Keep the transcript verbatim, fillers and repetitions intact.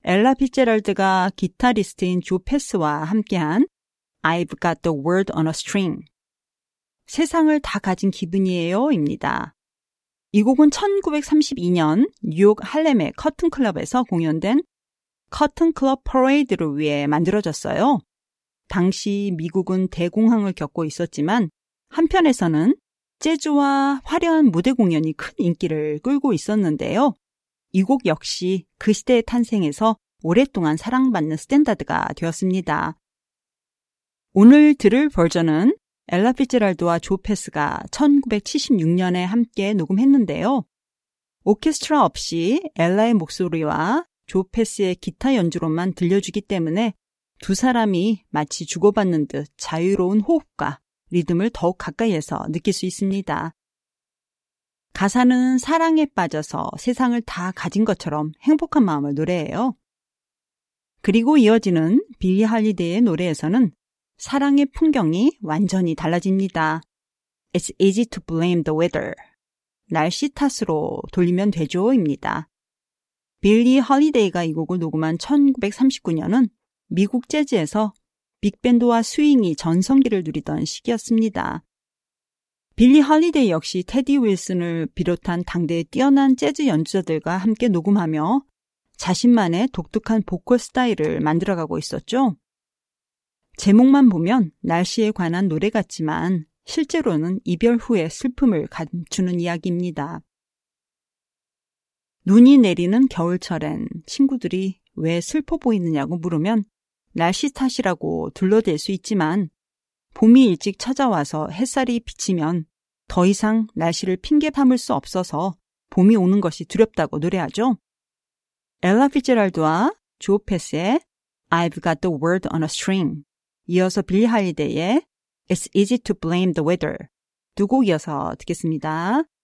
엘라 피츠제럴드가 기타리스트인 조 패스와 함께한 I've got the world on a string. 세상을 다 가진 기분이에요 입니다. 이 곡은 천구백삼십이 년 뉴욕 할렘의 커튼클럽에서 공연된 커튼클럽 퍼레이드를 위해 만들어졌어요. 당시 미국은 대공황을 겪고 있었지만 한편에서는 재즈와 화려한 무대 공연이 큰 인기를 끌고 있었는데요. 이 곡 역시 그 시대의 탄생에서 오랫동안 사랑받는 스탠다드가 되었습니다. 오늘 들을 버전은 엘라 피츠제럴드와 조 패스가 천구백칠십육 년에 함께 녹음했는데요. 오케스트라 없이 엘라의 목소리와 조 패스의 기타 연주로만 들려주기 때문에 두 사람이 마치 주고받는 듯 자유로운 호흡과 리듬을 더욱 가까이에서 느낄 수 있습니다. 가사는 사랑에 빠져서 세상을 다 가진 것처럼 행복한 마음을 노래해요. 그리고 이어지는 빌리 할리데이의 노래에서는 사랑의 풍경이 완전히 달라집니다. It's easy to blame the weather. 날씨 탓으로 돌리면 되죠입니다. 빌리 할리데이가 이 곡을 녹음한 천구백삼십구 년은 미국 재즈에서 빅밴드와 스윙이 전성기를 누리던 시기였습니다. 빌리 할리데이 역시 테디 윌슨을 비롯한 당대의 뛰어난 재즈 연주자들과 함께 녹음하며 자신만의 독특한 보컬 스타일을 만들어가고 있었죠. 제목만 보면 날씨에 관한 노래 같지만 실제로는 이별 후의 슬픔을 감추는 이야기입니다. 눈이 내리는 겨울철엔 친구들이 왜 슬퍼 보이느냐고 물으면 날씨 탓이라고 둘러댈 수 있지만 봄이 일찍 찾아와서 햇살이 비치면 더 이상 날씨를 핑계 삼을 수 없어서 봄이 오는 것이 두렵다고 노래하죠. 엘라 피츠제럴드와 조 패스의 I've got the world on a string, 이어서 빌리 할리데이의 It's easy to blame the weather 두 곡 이어서 듣겠습니다.